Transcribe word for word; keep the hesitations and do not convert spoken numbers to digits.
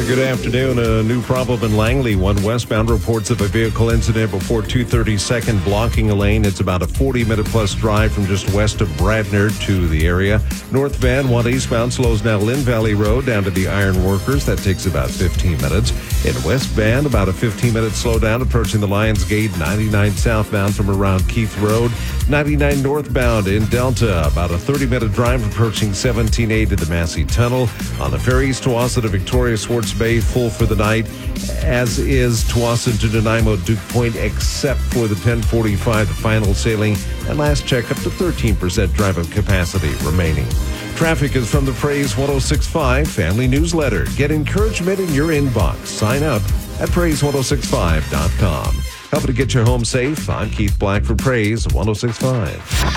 Good afternoon. A new problem in Langley. One westbound reports of a vehicle incident before two thirty-second blocking a lane. It's about a forty-minute plus drive from just west of Bradner to the area. North Van, one eastbound, slows down Lynn Valley Road down to the Iron Workers. That takes about fifteen minutes. In West Van, about a fifteen-minute slowdown approaching the Lions Gate. ninety-nine southbound from around Keith Road. ninety-nine northbound in Delta. About a thirty-minute drive approaching seventeen A to the Massey Tunnel. On the ferries, Tuwasa to Victoria, Swartz Bay, full for the night, as is Tuwasa to Nanaimo, Duke Point, except for the ten forty-five, the final sailing, and last check up to thirteen percent drive-up capacity remaining. Traffic is from the Praise one oh six point five Family Newsletter. Get encouragement in your inbox. Sign up at praise ten sixty-five dot com. Helping to get your home safe, I'm Keith Black for Praise one oh six point five.